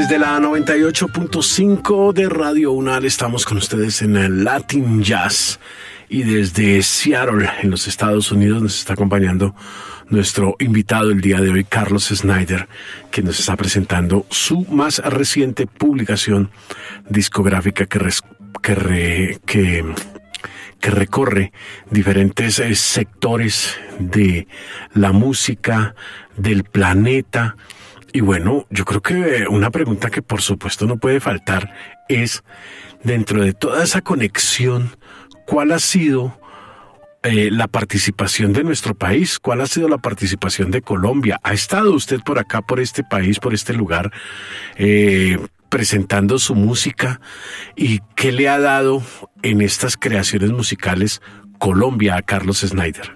Desde la 98.5 de Radio UNAL estamos con ustedes en el Latin Jazz, y desde Seattle, en los Estados Unidos, nos está acompañando nuestro invitado el día de hoy, Carlos Snyder, que nos está presentando su más reciente publicación discográfica que recorre diferentes sectores de la música, del planeta. Y bueno, yo creo que una pregunta que por supuesto no puede faltar es, dentro de toda esa conexión, ¿cuál ha sido la participación de nuestro país? ¿Cuál ha sido la participación de Colombia? ¿Ha estado usted por acá, por este país, por este lugar, presentando su música? ¿Y qué le ha dado en estas creaciones musicales Colombia a Carlos Snyder?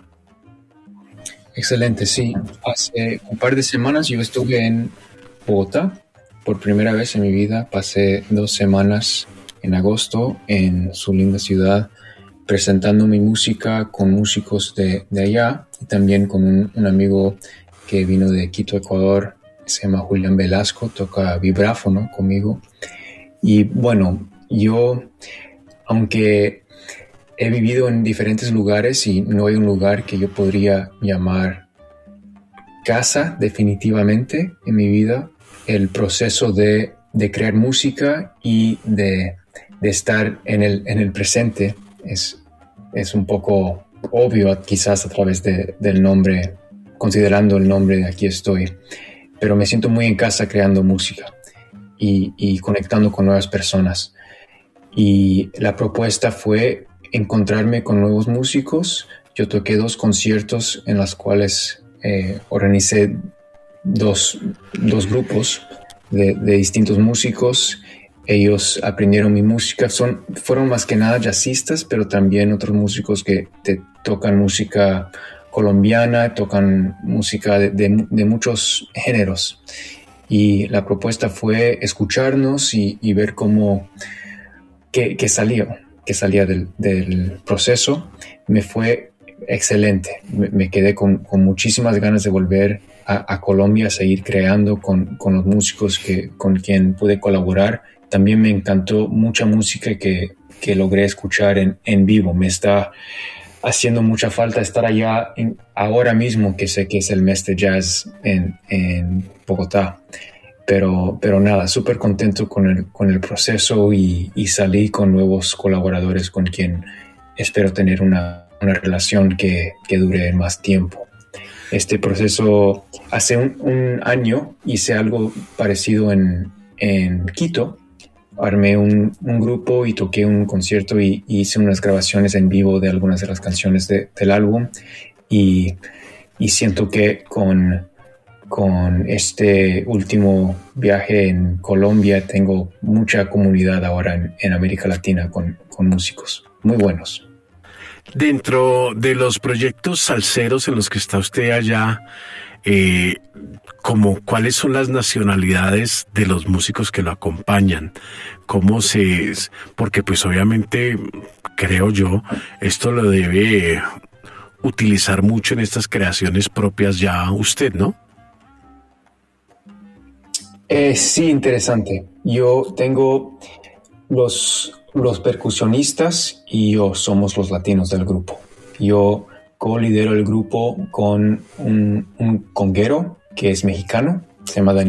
Excelente, sí. Hace un par de semanas yo estuve en Bogotá por primera vez en mi vida. Pasé 2 semanas en agosto en su linda ciudad presentando mi música con músicos de allá, y también con un amigo que vino de Quito, Ecuador. Se llama Julián Velasco, toca vibráfono conmigo. Y bueno, yo, aunque he vivido en diferentes lugares y no hay un lugar que yo podría llamar casa definitivamente en mi vida, el proceso de crear música y de estar en el presente es un poco obvio, quizás a través del nombre, considerando el nombre de Aquí Estoy. Pero me siento muy en casa creando música y conectando con nuevas personas. Y la propuesta fue encontrarme con nuevos músicos. Yo toqué 2 conciertos en los cuales organicé dos grupos de distintos músicos. Ellos aprendieron mi música. Fueron más que nada jazzistas, pero también otros músicos que tocan música colombiana, tocan música de muchos géneros. Y la propuesta fue escucharnos y ver cómo que salía del proceso. Me fue excelente. Me quedé con muchísimas ganas de volver a Colombia, a seguir creando con los músicos con quien pude colaborar. También me encantó mucha música que logré escuchar en vivo. Me está haciendo mucha falta estar allá ahora mismo, que sé que es el mes de jazz en Bogotá. Pero nada, súper contento con el proceso y salí con nuevos colaboradores con quien espero tener una relación que dure más tiempo. Este proceso, hace un año hice algo parecido en Quito. Armé un grupo y toqué un concierto y hice unas grabaciones en vivo de algunas de las canciones del álbum. Y siento que con este último viaje en Colombia tengo mucha comunidad ahora en América Latina con músicos muy buenos. Dentro de los proyectos salseros en los que está usted allá, ¿cuáles son las nacionalidades de los músicos que lo acompañan? Porque pues obviamente, creo yo, esto lo debe utilizar mucho en estas creaciones propias ya usted, ¿no? Sí, interesante. Yo tengo los percusionistas y yo somos los latinos del grupo. Yo co-lidero el grupo con un conguero que es mexicano, se llama Daniel.